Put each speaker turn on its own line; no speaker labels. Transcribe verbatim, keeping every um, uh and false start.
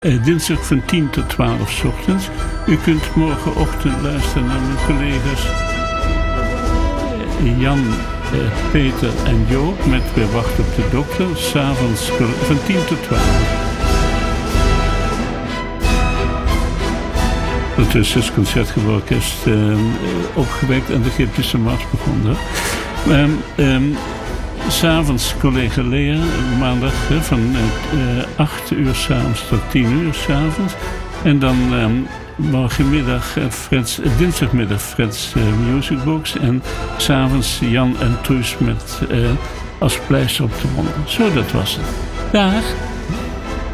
Uh, dinsdag van tien tot twaalf 's ochtends. U kunt morgenochtend luisteren naar mijn collega's uh, Jan, uh, Peter en Jo met We wachten op de dokter. 's Avonds van tien tot twaalf. Ondertussen is het Concertgebouworkest uh, opgewekt en de Egyptische Mars begonnen. Um, um, S'avonds collega Lea, maandag he, van uh, acht uur s'avonds tot tien uur s'avonds. En dan um, morgenmiddag, uh, Freds, uh, dinsdagmiddag Freds uh, Musicbox. En s'avonds Jan en Truus met uh, als pleister op de wonden. Zo, dat was het. Dag!